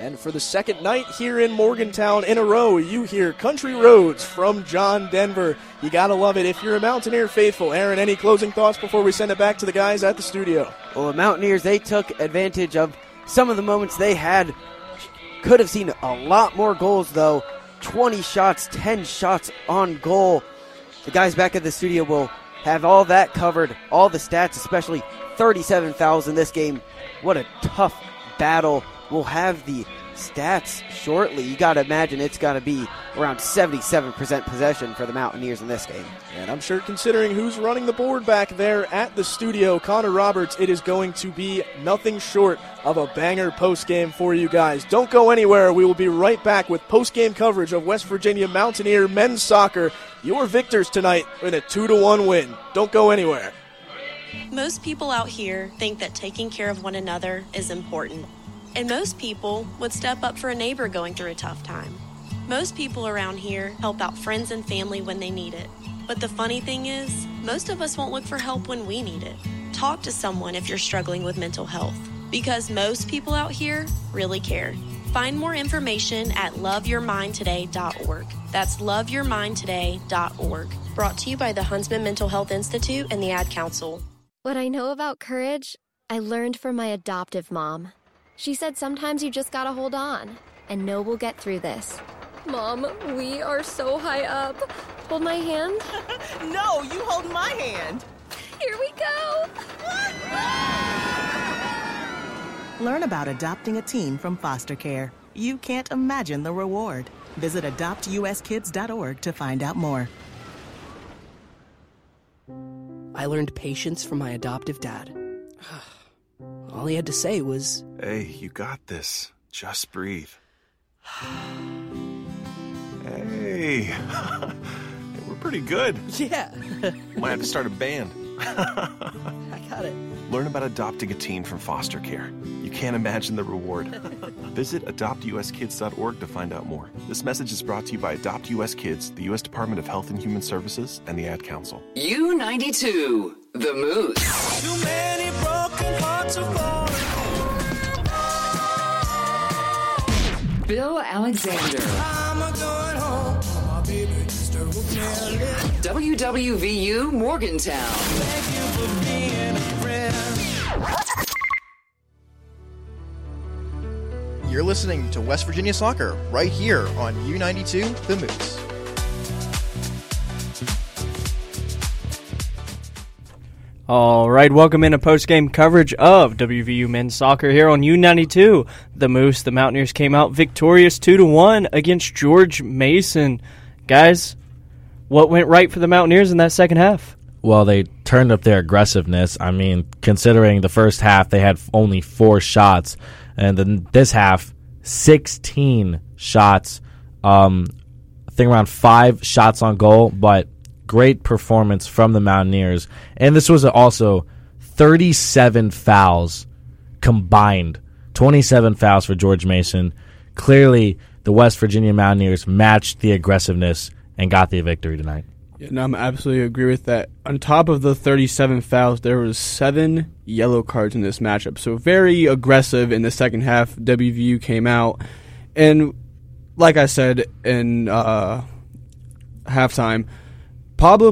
And for the second night here in Morgantown in a row, you hear Country Roads from John Denver. You got to love it if you're a Mountaineer faithful. Aaron, any closing thoughts before we send it back to the guys at the studio? Well, the Mountaineers, they took advantage of some of the moments they had. Could have seen a lot more goals, though. 20 shots, 10 shots on goal. The guys back at the studio will have all that covered, all the stats, especially 37 fouls in this game. What a tough battle. We'll have the stats shortly. You got to imagine it's got to be around 77% possession for the Mountaineers in this game. And I'm sure considering who's running the board back there at the studio, Connor Roberts, it is going to be nothing short of a banger postgame for you guys. Don't go anywhere. We will be right back with postgame coverage of West Virginia Mountaineer men's soccer. Your victors tonight in a 2-1 win. Don't go anywhere. Most people out here think that taking care of one another is important. And most people would step up for a neighbor going through a tough time. Most people around here help out friends and family when they need it. But the funny thing is, most of us won't look for help when we need it. Talk to someone if you're struggling with mental health, because most people out here really care. Find more information at loveyourmindtoday.org. That's loveyourmindtoday.org. Brought to you by the Huntsman Mental Health Institute and the Ad Council. What I know about courage, I learned from my adoptive mom. She said sometimes you just gotta hold on and know we'll get through this. Mom, we are so high up. Hold my hand. No, you hold my hand. Here we go. Learn about adopting a teen from foster care. You can't imagine the reward. Visit adoptuskids.org to find out more. I learned patience from my adoptive dad. All he had to say was, "Hey, you got this. Just breathe." Hey, we're pretty good. yeah. Might have to start a band. I got it. Learn about adopting a teen from foster care. You can't imagine the reward. Visit adoptuskids.org to find out more. This message is brought to you by Adopt US Kids, the U.S. Department of Health and Human Services, and the Ad Council. U92, The Moose. Too many broken hearts are falling. Bill Alexander. I'm going home. My baby just wrote me a letter. WWVU Morgantown. Thank you for being a friend. You're listening to West Virginia Soccer right here on U92 The Moose. All right, welcome into post-game coverage of WVU men's soccer here on U92. The Moose, the Mountaineers came out victorious 2-1 against George Mason. Guys, what went right for the Mountaineers in that second half? Well, they turned up their aggressiveness. I mean, considering the first half they had only 4 shots, and then this half, 16 shots. I think around 5 shots on goal, but great performance from the Mountaineers. And this was also 37 fouls combined. 27 fouls for George Mason. Clearly, the West Virginia Mountaineers matched the aggressiveness and got the victory tonight. Yeah, no, I absolutely agree with that. On top of the 37 fouls, there was 7 yellow cards in this matchup. So very aggressive in the second half. WVU came out. And like I said in halftime, Pablo